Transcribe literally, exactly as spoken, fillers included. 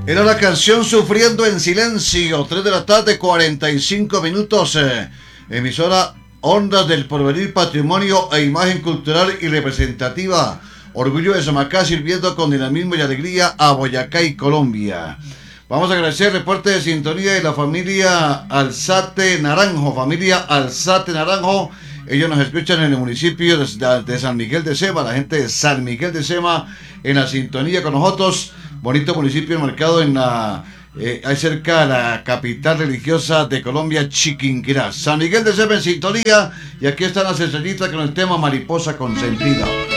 Era la canción Sufriendo en Silencio, tres de la tarde, cuarenta y cinco minutos. Eh, emisora Ondas del Porvenir, Patrimonio e Imagen Cultural y Representativa. Orgullo de Somacá, sirviendo con dinamismo y alegría a Boyacá y Colombia. Vamos a agradecer el reporte de sintonía de la familia Alzate Naranjo, familia Alzate Naranjo. Ellos nos escuchan en el municipio de, de San Miguel de Sema, la gente de San Miguel de Sema en la sintonía con nosotros. Bonito municipio enmarcado en la, eh, ahí cerca de la capital religiosa de Colombia, Chiquinquirá. San Miguel de Sema en sintonía, y aquí están las estrellitas con el tema Mariposa Consentida.